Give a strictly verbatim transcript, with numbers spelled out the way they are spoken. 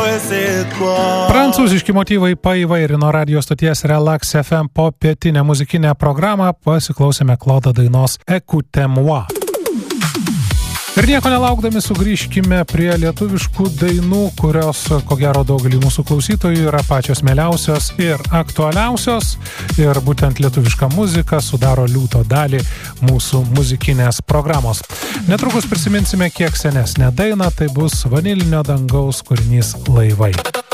Prancūziški motyvai paįvairino radio stoties Relax F M popietinę muzikinę programą, pasiklausėme Klodo dainos Écoutez-moi. Ir nieko nelaukdami sugrįžkime prie lietuviškų dainų, kurios, ko gero, daugelį mūsų klausytojų yra pačios mieliausios ir aktualiausios. Ir būtent lietuviška muzika sudaro liūto dalį mūsų muzikinės programos. Netrukus prisiminsime kiek senesnę dainą, tai bus Vanilinio dangaus kūrinys Laivai.